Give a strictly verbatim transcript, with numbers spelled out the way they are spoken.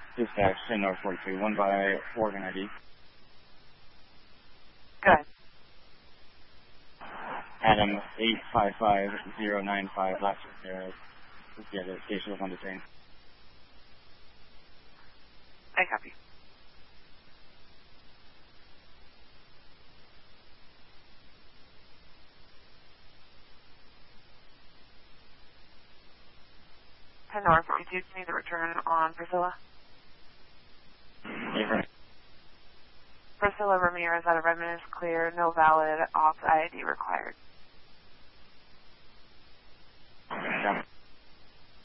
Dispatch, ten North forty-two, one by Oregon I D. Good. Adam, eight five five zero nine five, last uh, yeah, the station was on the train. I copy. ten North forty-two, can you need the return on Priscilla? Yeah, right. Priscilla Ramirez out of Redmond is clear, no valid off I D required.